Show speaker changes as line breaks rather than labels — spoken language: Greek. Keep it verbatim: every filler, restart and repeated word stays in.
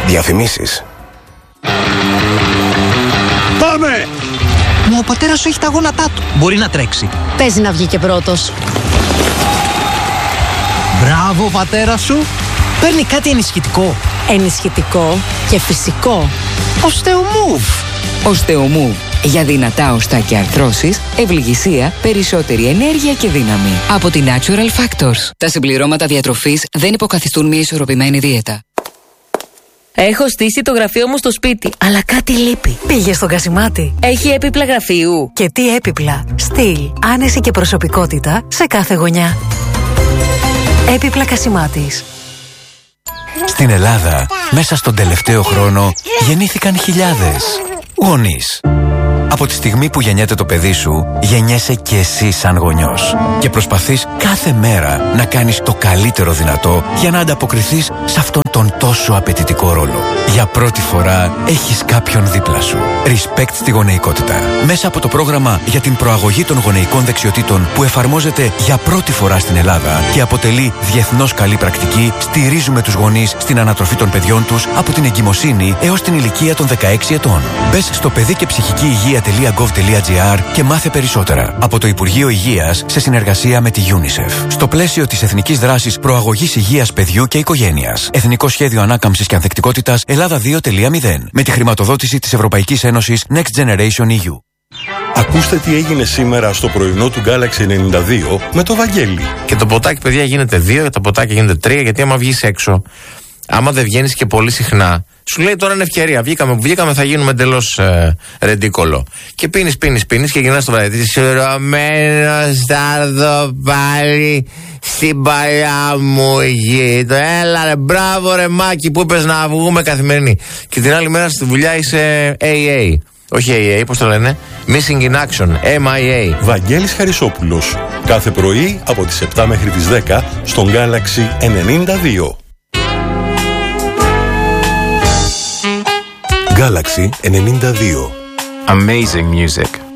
Διαφημίσεις.
Πάμε!
Μα ο πατέρας σου έχει τα γόνατά του. Μπορεί να τρέξει.
Παίζει να βγει και πρώτος.
Μπράβο, πατέρα σου. Παίρνει κάτι ενισχυτικό.
Ενισχυτικό και φυσικό.
Οστεομούβ.
Οστεομούβ. Για δυνατά οστά και αρθρώσεις, ευληγησία, περισσότερη ενέργεια και δύναμη. Από τη Natural Factors. Τα συμπληρώματα διατροφής δεν υποκαθιστούν μια ισορροπημένη δίαιτα.
Έχω στήσει το γραφείο μου στο σπίτι, αλλά κάτι λείπει.
Πήγε στο Κασιμάτι.
Έχει έπιπλα γραφείου.
Και τι έπιπλα. Στυλ, άνεση και προσωπικότητα σε κάθε γωνιά. Έπιπλα Κασιμάτης.
Στην Ελλάδα, μέσα στον τελευταίο χρόνο, γεννήθηκαν χιλιάδες γονείς. Από τη στιγμή που γεννιέται το παιδί σου, γεννιέσαι και εσύ σαν γονιός. Και προσπαθείς κάθε μέρα να κάνεις το καλύτερο δυνατό για να ανταποκριθείς σε αυτόν τον τόσο απαιτητικό ρόλο. Για πρώτη φορά έχεις κάποιον δίπλα σου. Respect στη γονεϊκότητα. Μέσα από το πρόγραμμα για την προαγωγή των γονεϊκών δεξιοτήτων που εφαρμόζεται για πρώτη φορά στην Ελλάδα και αποτελεί διεθνώς καλή πρακτική, στηρίζουμε τους γονείς στην ανατροφή των παιδιών τους από την εγκυμοσύνη έως την ηλικία των δεκαέξι ετών. Μπες στο παιδί και ψυχική υγεία .gov.gr και μάθε περισσότερα. Από το Υπουργείο Υγείας σε συνεργασία με τη UNICEF. Στο πλαίσιο της Εθνικής Δράσης Προαγωγής Υγείας Παιδιού και Οικογένειας. Εθνικό Σχέδιο Ανάκαμψης και Ανθεκτικότητας Ελλάδα δύο κόμμα μηδέν. Με τη χρηματοδότηση της Ευρωπαϊκής Ένωσης Next Generation ι γιου.
Ακούστε τι έγινε σήμερα στο πρωινό του Galaxy ενενήντα δύο με το Βαγγέλη.
Και το ποτάκι, παιδιά, γίνεται δύο και το ποτάκι γίνεται τρία, γιατί άμα βγεις έξω, άμα δεν βγαίνεις και πολύ συχνά, σου λέει τώρα είναι ευκαιρία. Βγήκαμε που βγήκαμε, θα γίνουμε εντελώς ε, ρεντίκολο. Και πίνεις, πίνεις, πίνεις και γυρνάς στο βράδυ. Σουρωμένος θα έρθω πάλι στην παλιά μου γη. Το έλα ρε, μπράβο ρε Μάκη που είπες να βγούμε καθημερινή. Και την άλλη μέρα στη δουλειά είσαι έι έι. Όχι έι έι, πώς το λένε? Missing in Action, εμ άι έι.
Βαγγέλης Χαρισόπουλος. Κάθε πρωί από τις επτά μέχρι τις δέκα στον Galaxy ενενήντα δύο.
Galaxy ενενήντα δύο.
Amazing music.